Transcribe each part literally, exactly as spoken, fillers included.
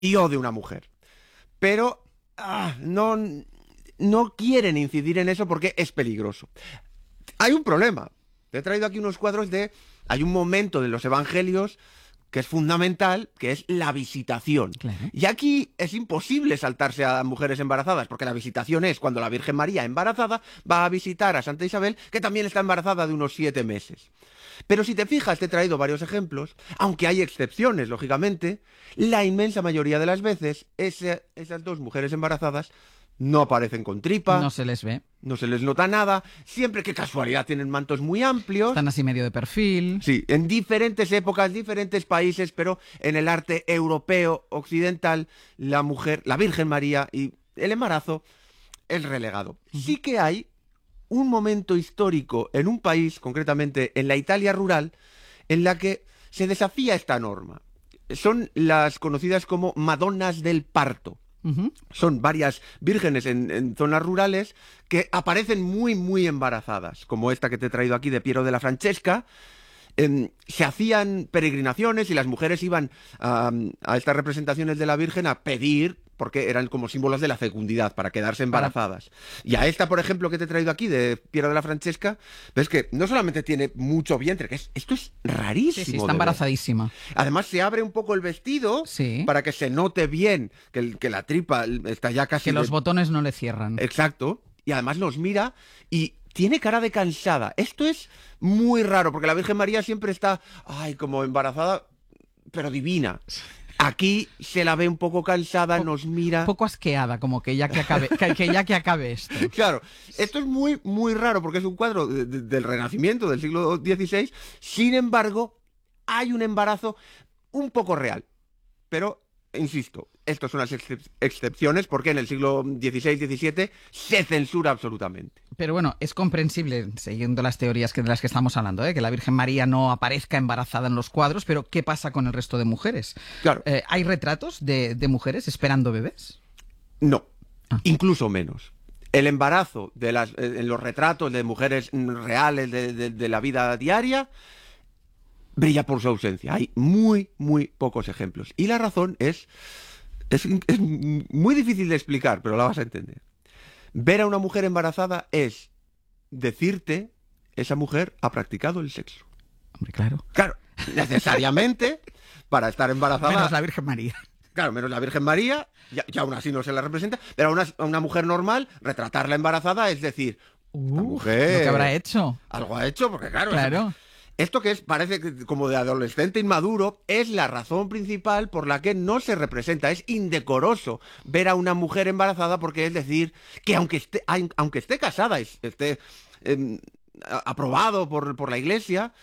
o de una mujer. Pero ah, no, no quieren incidir en eso porque es peligroso. Hay un problema. Te he traído aquí unos cuadros de... Hay un momento de los evangelios que es fundamental, que es la visitación. Claro. Y aquí es imposible saltarse a mujeres embarazadas, porque la visitación es cuando la Virgen María, embarazada, va a visitar a Santa Isabel, que también está embarazada de unos siete meses. Pero si te fijas, te he traído varios ejemplos, aunque hay excepciones, lógicamente, la inmensa mayoría de las veces, ese, esas dos mujeres embarazadas no aparecen con tripa, No se les ve. no se les nota nada, siempre que casualidad tienen mantos muy amplios. Están así medio de perfil. Sí, en diferentes épocas, diferentes países, pero en el arte europeo occidental, la mujer, la Virgen María y el embarazo es relegado. Sí que hay un momento histórico en un país, concretamente en la Italia rural, en la que se desafía esta norma. Son las conocidas como Madonnas del Parto. Uh-huh. Son varias vírgenes en, en zonas rurales que aparecen muy, muy embarazadas, como esta que te he traído aquí de Piero de la Francesca. Eh, se hacían peregrinaciones y las mujeres iban a, a estas representaciones de la Virgen a pedir, porque eran como símbolos de la fecundidad, para quedarse embarazadas. Para... Y a esta, por ejemplo, que te he traído aquí de Piero de la Francesca, ves que no solamente tiene mucho vientre, que es, esto es rarísimo. Sí, sí, está embarazadísima. Además se abre un poco el vestido, sí, para que se note bien que, el, que la tripa está ya casi... Que los de... botones no le cierran. Exacto. Y además nos mira y tiene cara de cansada. Esto es muy raro, porque la Virgen María siempre está, ay, como embarazada, pero divina. Aquí se la ve un poco cansada, po nos mira... Un poco asqueada, como que ya que acabe, que, que ya que acabe esto. Claro, esto es muy, muy raro, porque es un cuadro de, de, del Renacimiento, del siglo dieciséis. Sin embargo, hay un embarazo un poco real. Pero, insisto, estas son las excep excepciones, porque en el siglo dieciséis diecisiete se censura absolutamente. Pero bueno, es comprensible, siguiendo las teorías que, de las que estamos hablando, ¿eh? Que la Virgen María no aparezca embarazada en los cuadros, pero ¿qué pasa con el resto de mujeres? Claro. Eh, ¿Hay retratos de, de mujeres esperando bebés? No, ah. incluso menos. El embarazo de las, eh, en los retratos de mujeres reales de, de, de la vida diaria brilla por su ausencia. Hay muy, muy pocos ejemplos. Y la razón es, es, es muy difícil de explicar, pero la vas a entender. Ver a una mujer embarazada es decirte, esa mujer ha practicado el sexo. Hombre, claro. Claro, necesariamente, para estar embarazada... Menos la Virgen María. Claro, menos la Virgen María, ya, ya aún así no se la representa, pero a una, a una mujer normal, retratarla embarazada es decir, uh, la mujer... Lo que habrá hecho. Algo ha hecho, porque claro... Claro. Eso, esto que es, parece como de adolescente inmaduro, es la razón principal por la que no se representa. Es indecoroso ver a una mujer embarazada, porque es decir, que aunque esté, aunque esté casada, esté eh, aprobado por, por la Iglesia,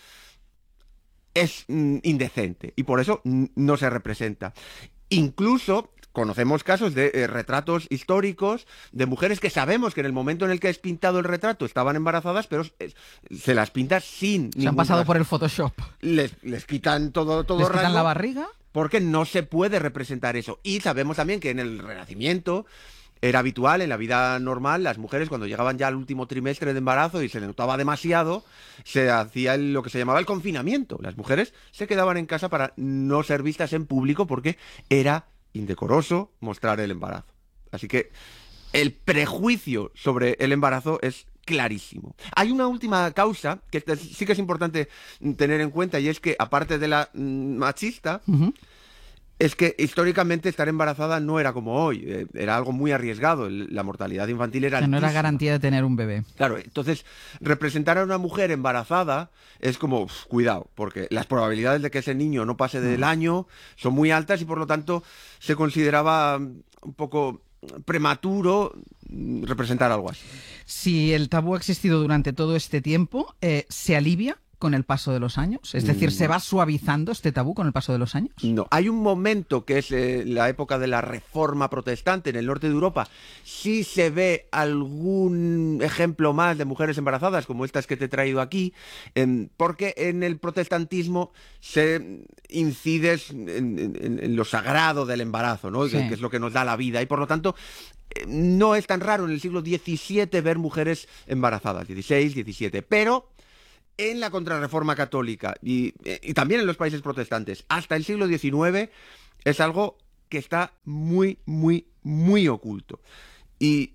es mm, indecente. Y por eso mm, no se representa. Incluso... Conocemos casos de eh, retratos históricos de mujeres que sabemos que en el momento en el que es pintado el retrato estaban embarazadas, pero eh, se las pinta sin... Se han pasado por el Photoshop. Les, les quitan todo, todo ¿Les quitan rasgo, la barriga? Porque no se puede representar eso. Y sabemos también que en el Renacimiento era habitual, en la vida normal, las mujeres cuando llegaban ya al último trimestre de embarazo y se notaba demasiado, se hacía el, lo que se llamaba el confinamiento. Las mujeres se quedaban en casa para no ser vistas en público porque era... indecoroso mostrar el embarazo. Así que el prejuicio sobre el embarazo es clarísimo. Hay una última causa que sí que es importante tener en cuenta, y es que, aparte de la machista, uh-huh. es que históricamente estar embarazada no era como hoy, eh, era algo muy arriesgado, la mortalidad infantil era altísima. No era garantía de tener un bebé. Claro, entonces representar a una mujer embarazada es como, uf, cuidado, porque las probabilidades de que ese niño no pase del año son muy altas y por lo tanto se consideraba un poco prematuro representar algo así. Si el tabú ha existido durante todo este tiempo, eh, ¿se alivia con el paso de los años? Es decir, ¿se va suavizando este tabú con el paso de los años? No. Hay un momento que es eh, la época de la Reforma Protestante en el norte de Europa. Sí se ve algún ejemplo más de mujeres embarazadas, como estas que te he traído aquí, eh, porque en el protestantismo se incide en, en, en lo sagrado del embarazo, ¿no? Sí. Que, que es lo que nos da la vida, y por lo tanto eh, no es tan raro en el siglo diecisiete ver mujeres embarazadas, dieciséis, diecisiete, pero... en la Contrarreforma Católica y, y también en los países protestantes, hasta el siglo diecinueve, es algo que está muy, muy, muy oculto. Y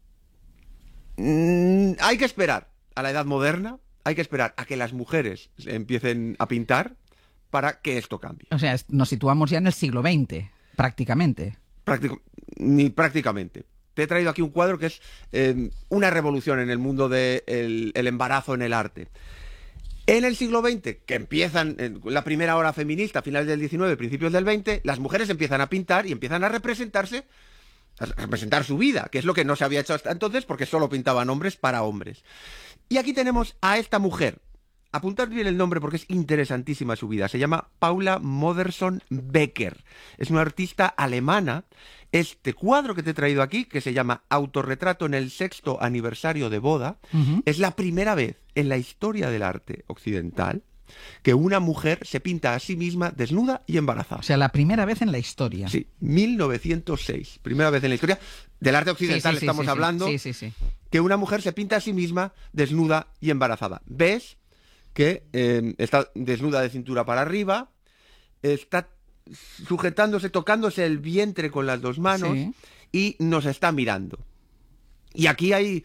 mmm, hay que esperar a la edad moderna, hay que esperar a que las mujeres empiecen a pintar para que esto cambie. O sea, nos situamos ya en el siglo veinte, prácticamente. Práctico, ni prácticamente. Te he traído aquí un cuadro que es eh, una revolución en el mundo del de el embarazo en el arte. En el siglo veinte, que empiezan en la primera ola feminista, finales del diecinueve, principios del veinte, las mujeres empiezan a pintar y empiezan a representarse, a representar su vida, que es lo que no se había hecho hasta entonces porque solo pintaban hombres para hombres. Y aquí tenemos a esta mujer. Apuntad bien el nombre porque es interesantísima su vida. Se llama Paula Modersohn-Becker. Es una artista alemana. Este cuadro que te he traído aquí, que se llama Autorretrato en el sexto aniversario de boda, uh-huh. es la primera vez en la historia del arte occidental que una mujer se pinta a sí misma desnuda y embarazada. O sea, la primera vez en la historia. Sí, mil novecientos seis. Primera vez en la historia del arte occidental, sí, sí, estamos sí, sí, hablando, sí, sí, sí. que una mujer se pinta a sí misma desnuda y embarazada. ¿Ves? Que eh, está desnuda de cintura para arriba, está sujetándose, tocándose el vientre con las dos manos, sí. y nos está mirando. Y aquí hay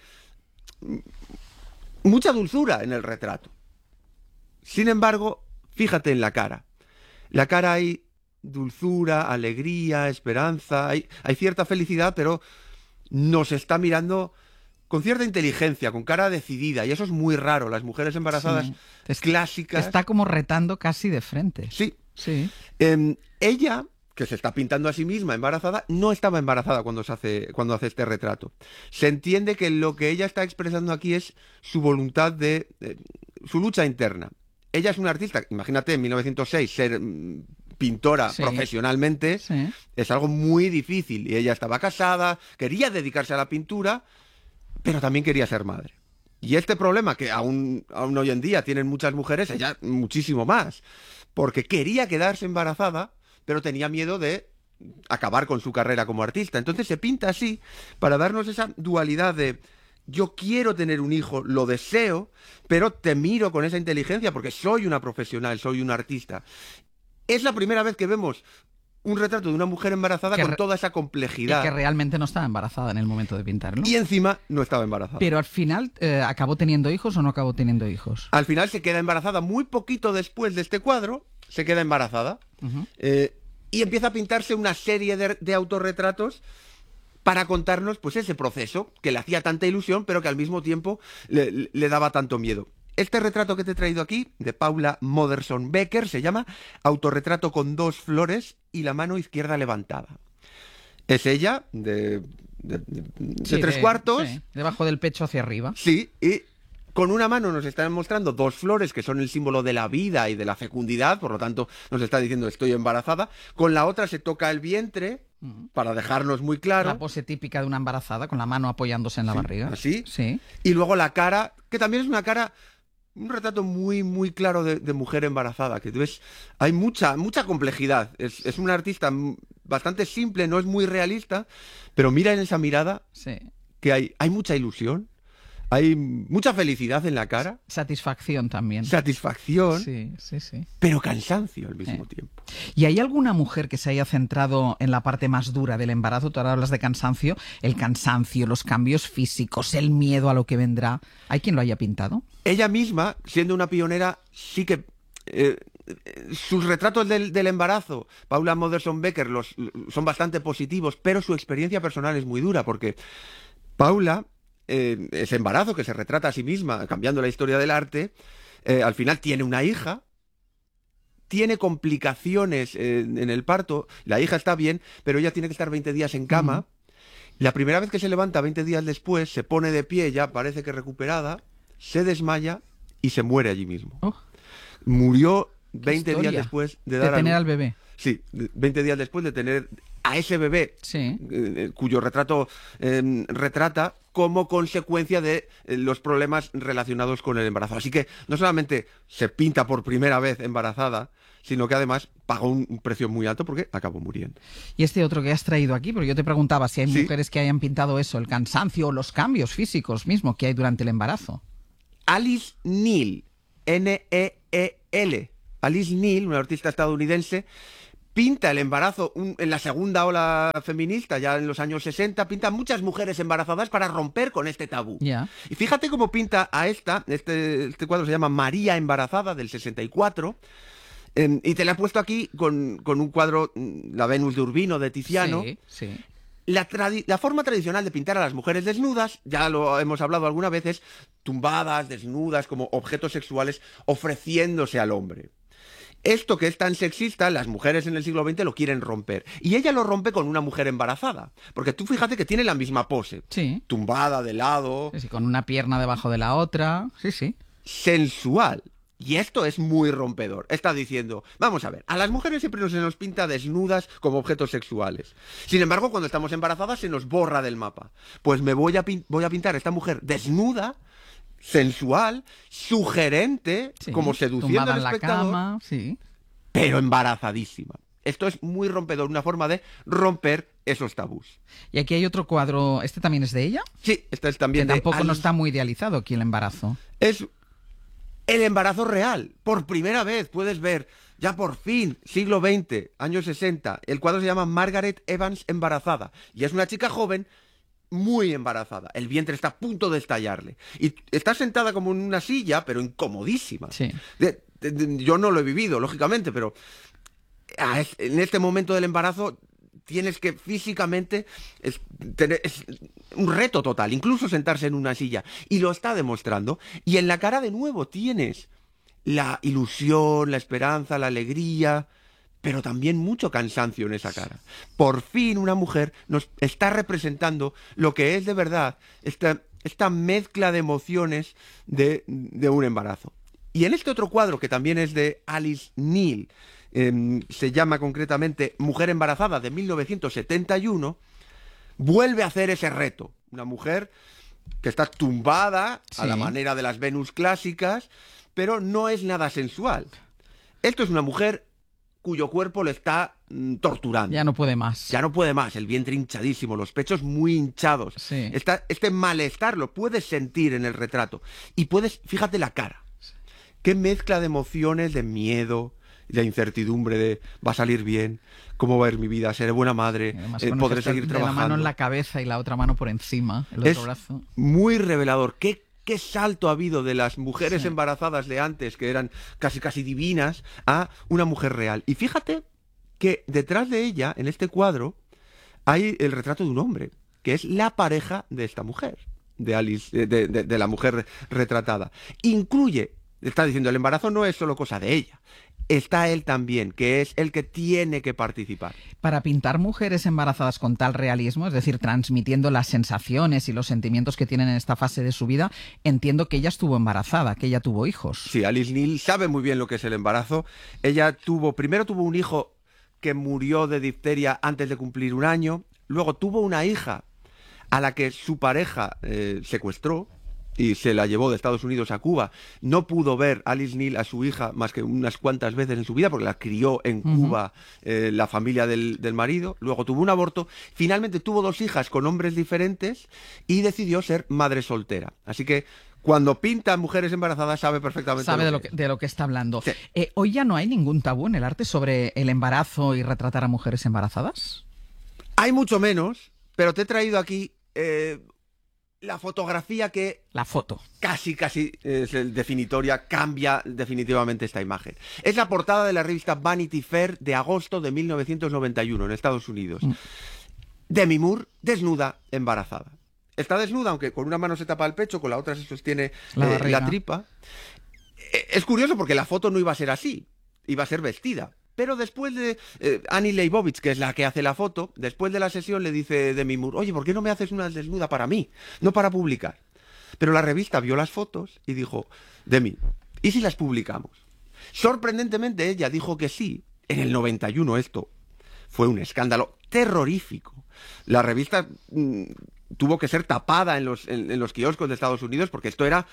mucha dulzura en el retrato. Sin embargo, fíjate en la cara. La cara hay dulzura, alegría, esperanza, hay, hay cierta felicidad, pero nos está mirando con cierta inteligencia, con cara decidida, y eso es muy raro. Las mujeres embarazadas sí. te clásicas... Te está como retando casi de frente. Sí. sí. Eh, ella, que se está pintando a sí misma embarazada, no estaba embarazada cuando, se hace, cuando hace este retrato. Se entiende que lo que ella está expresando aquí es su voluntad de... de su lucha interna. Ella es una artista, imagínate, en mil novecientos seis ser mmm, pintora sí. profesionalmente, sí. es algo muy difícil. Y ella estaba casada, quería dedicarse a la pintura, pero también quería ser madre. Y este problema que aún, aún hoy en día tienen muchas mujeres, ella muchísimo más, porque quería quedarse embarazada, pero tenía miedo de acabar con su carrera como artista. Entonces se pinta así para darnos esa dualidad de yo quiero tener un hijo, lo deseo, pero te miro con esa inteligencia porque soy una profesional, soy una artista. Es la primera vez que vemos un retrato de una mujer embarazada que con toda esa complejidad. Y que realmente no estaba embarazada en el momento de pintarlo. Y encima no estaba embarazada. Pero al final, eh, ¿acabó teniendo hijos o no acabó teniendo hijos? Al final se queda embarazada muy poquito después de este cuadro, se queda embarazada, uh-huh. eh, y empieza a pintarse una serie de, de autorretratos para contarnos pues ese proceso que le hacía tanta ilusión, pero que al mismo tiempo le, le daba tanto miedo. Este retrato que te he traído aquí, de Paula Modersohn-Becker, se llama Autorretrato con dos flores y la mano izquierda levantada. Es ella, de, de, de, de sí, tres de, cuartos. Sí, debajo del pecho hacia arriba. Sí, y con una mano nos están mostrando dos flores que son el símbolo de la vida y de la fecundidad, por lo tanto nos está diciendo estoy embarazada. Con la otra se toca el vientre, uh-huh. para dejarnos muy claro. La pose típica de una embarazada, con la mano apoyándose en la sí, barriga. Así. Sí. Y luego la cara, que también es una cara... Un retrato muy, muy claro de, de mujer embarazada, que tú ves, hay mucha, mucha complejidad. Es, es una artista bastante simple, no es muy realista, pero mira en esa mirada sí. que hay, hay mucha ilusión, hay mucha felicidad en la cara. Satisfacción también. Satisfacción, sí, sí, sí. pero cansancio al mismo eh. tiempo. ¿Y hay alguna mujer que se haya centrado en la parte más dura del embarazo? Tú ahora hablas de cansancio, el cansancio, los cambios físicos, el miedo a lo que vendrá. ¿Hay quien lo haya pintado? Ella misma, siendo una pionera, sí que... Eh, sus retratos del, del embarazo, Paula Modersohn-Becker, los, son bastante positivos, pero su experiencia personal es muy dura, porque Paula... Eh, ese embarazo que se retrata a sí misma, cambiando la historia del arte, eh, al final tiene una hija, tiene complicaciones eh, en el parto, la hija está bien, pero ella tiene que estar veinte días en cama. Uh-huh. La primera vez que se levanta veinte días después, se pone de pie, ya parece que recuperada, se desmaya y se muere allí mismo. Oh. Murió veinte días después de dar de tener a al bebé. Sí, veinte días después de tener a ese bebé, sí. eh, cuyo retrato eh, retrata como consecuencia de eh, los problemas relacionados con el embarazo. Así que no solamente se pinta por primera vez embarazada, sino que además pagó un, un precio muy alto porque acabó muriendo. Y este otro que has traído aquí, porque yo te preguntaba si hay ¿Sí? mujeres que hayan pintado eso, el cansancio o los cambios físicos mismo que hay durante el embarazo. Alice Neel, N E E L. Alice Neel, una artista estadounidense, pinta el embarazo un- en la segunda ola feminista, ya en los años sesenta, pinta muchas mujeres embarazadas para romper con este tabú. Ya. Y fíjate cómo pinta a esta, este, este cuadro se llama María embarazada, del sesenta y cuatro, eh, y te la he puesto aquí con, con un cuadro, mm, la Venus de Urbino, de Tiziano. Sí, sí. La, tradi- la forma tradicional de pintar a las mujeres desnudas, ya lo hemos hablado algunas veces, tumbadas, desnudas, como objetos sexuales, ofreciéndose al hombre. Esto que es tan sexista, las mujeres en el siglo veinte lo quieren romper. Y ella lo rompe con una mujer embarazada. Porque tú fíjate que tiene la misma pose. Sí. Tumbada, de lado, Sí, sí, con una pierna debajo de la otra. Sí, sí. sensual. Y esto es muy rompedor. Está diciendo, vamos a ver, a las mujeres siempre nos se nos pinta desnudas como objetos sexuales. Sin embargo, cuando estamos embarazadas se nos borra del mapa. Pues me voy a, pin- voy a pintar a esta mujer desnuda, sensual, sugerente, Sí. como seduciendo Tumbada al en la espectador, cama. Sí. pero embarazadísima. Esto es muy rompedor, una forma de romper esos tabús. Y aquí hay otro cuadro. ¿Este también es de ella? Sí, esta es Que también de tampoco no Alice. está muy idealizado aquí el embarazo. Es el embarazo real. Por primera vez puedes ver, ya por fin, siglo veinte, años sesenta, el cuadro se llama Margaret Evans embarazada. Y es una chica joven muy embarazada. El vientre está a punto de estallarle. Y está sentada como en una silla, pero incomodísima. Sí. De- de- de- yo no lo he vivido, lógicamente, pero a es- en este momento del embarazo tienes que físicamente es, tener, es un reto total, incluso sentarse en una silla. Y lo está demostrando. Y en la cara de nuevo tienes la ilusión, la esperanza, la alegría, pero también mucho cansancio en esa cara. Por fin una mujer nos está representando lo que es de verdad esta, esta mezcla de emociones de, de un embarazo. Y en este otro cuadro, que también es de Alice Neal, eh, se llama concretamente Mujer embarazada, de mil novecientos setenta y uno, vuelve a hacer ese reto. Una mujer que está tumbada a la Sí. manera de las Venus clásicas, pero no es nada sensual. Esto es una mujer cuyo cuerpo le está mm, torturando. Ya no puede más. Ya no puede más, el vientre hinchadísimo, los pechos muy hinchados. Sí. Está, este malestar lo puedes sentir en el retrato. Y puedes, fíjate la cara. Qué mezcla de emociones, de miedo, de incertidumbre, de va a salir bien, cómo va a ir mi vida, seré buena madre, Además, eh, con el podré gesto seguir de la mano trabajando. en la cabeza y la otra mano por encima, el Es otro brazo. muy revelador. ¿Qué, qué salto ha habido de las mujeres Sí. embarazadas de antes, que eran casi casi divinas, a una mujer real? Y fíjate que detrás de ella, en este cuadro, hay el retrato de un hombre, que es la pareja de esta mujer, de Alice, de, de- de- de la mujer retratada. Incluye, está diciendo, el embarazo no es solo cosa de ella. Está él también, que es el que tiene que participar. Para pintar mujeres embarazadas con tal realismo, es decir, transmitiendo las sensaciones y los sentimientos que tienen en esta fase de su vida, entiendo que ella estuvo embarazada, que ella tuvo hijos. Sí, Alice Neal sabe muy bien lo que es el embarazo. Ella tuvo, primero tuvo un hijo que murió de difteria antes de cumplir un año, luego tuvo una hija a la que su pareja eh, secuestró y se la llevó de Estados Unidos a Cuba. No pudo ver Alice Neal a su hija más que unas cuantas veces en su vida porque la crió en Cuba eh, la familia del, del marido. Luego tuvo un aborto. Finalmente tuvo dos hijas con hombres diferentes y decidió ser madre soltera. Así que cuando pinta mujeres embarazadas sabe perfectamente Sabe lo de lo que que, de lo que está hablando. Sí. Eh, ¿Hoy ya no hay ningún tabú en el arte sobre el embarazo y retratar a mujeres embarazadas? Hay mucho menos, pero te he traído aquí eh, la fotografía que La foto. casi, casi es el definitoria, cambia definitivamente esta imagen. Es la portada de la revista Vanity Fair de agosto de mil novecientos noventa y uno en Estados Unidos. Mm. Demi Moore desnuda, embarazada. Está desnuda, aunque con una mano se tapa el pecho, con la otra se sostiene La eh, barriga. la tripa. Eh, Es curioso porque la foto no iba a ser así, iba a ser vestida. Pero después de eh, Annie Leibovitz, que es la que hace la foto, después de la sesión le dice Demi Moore, oye, ¿por qué no me haces una desnuda para mí? No para publicar. Pero la revista vio las fotos y dijo, Demi, ¿y si las publicamos? Sorprendentemente ella dijo que sí. En el noventa y uno esto fue un escándalo terrorífico. La revista mm, tuvo que ser tapada en los, en, en los kioscos de Estados Unidos porque esto era...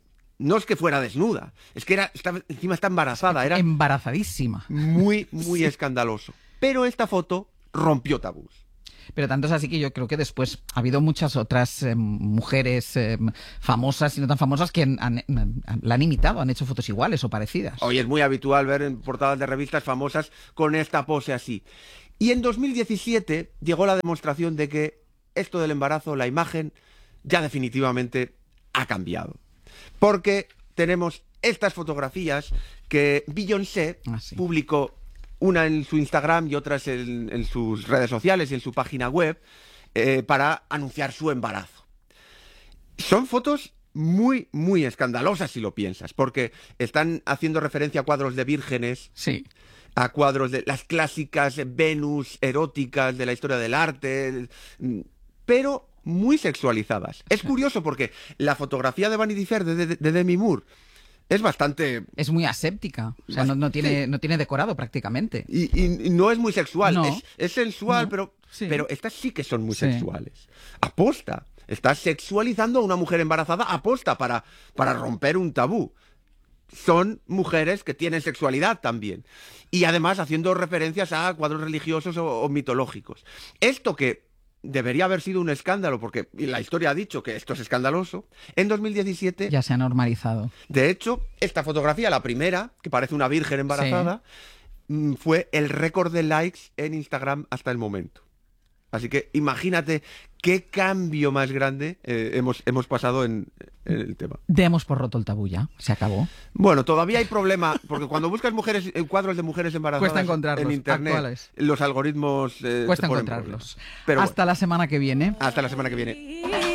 No es que fuera desnuda, es que era, estaba, encima está embarazada, era Embarazadísima. muy, muy escandaloso. Pero esta foto rompió tabús. Pero tanto es así que yo creo que después ha habido muchas otras eh, mujeres eh, famosas y no tan famosas que han, han- han- la han imitado, han hecho fotos iguales o parecidas. Hoy es muy habitual ver en portadas de revistas famosas con esta pose así. Y en dos mil diecisiete llegó la demostración de que esto del embarazo, la imagen, ya definitivamente ha cambiado. Porque tenemos estas fotografías que Beyoncé Ah, sí. publicó, una en su Instagram y otras en, en sus redes sociales y en su página web, eh, para anunciar su embarazo. Son fotos muy, muy escandalosas si lo piensas, porque están haciendo referencia a cuadros de vírgenes, Sí. a cuadros de las clásicas Venus eróticas de la historia del arte, mm, pero muy sexualizadas. Es curioso porque la fotografía de Vanity Fair de, de- de Demi Moore es bastante... Es muy aséptica, o sea, no, no tiene, no tiene decorado prácticamente. Y, y- y no es muy sexual, No. es, es sensual, No. pero, Sí. pero estas sí que son muy Sí. sexuales. Aposta. Estás sexualizando a una mujer embarazada aposta para, para romper un tabú. Son mujeres que tienen sexualidad también. Y además haciendo referencias a cuadros religiosos o, o mitológicos. Esto que debería haber sido un escándalo, porque la historia ha dicho que esto es escandaloso, en dos mil diecisiete, Ya se ha normalizado. de hecho, esta fotografía, la primera, que parece una virgen embarazada, mm, fue el récord de likes en Instagram hasta el momento. Así que imagínate qué cambio más grande eh, hemos, hemos pasado en, en el tema. Demos por roto el tabú ya, se acabó. Bueno, todavía hay problema, porque cuando buscas mujeres, eh, cuadros de mujeres embarazadas Cuesta encontrarlos, en internet, actuales. los algoritmos eh, Cuesta te ponen encontrarlos. problemas. Pero Hasta bueno, la semana que viene. hasta la semana que viene.